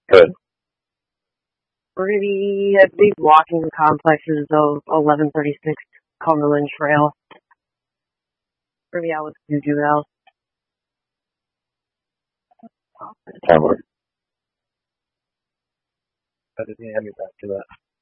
Good. We're going to be at the walking complexes of 1136 Cumberland Trail. We're going to be out with Juju Al. Time work. How did he hand me back to that?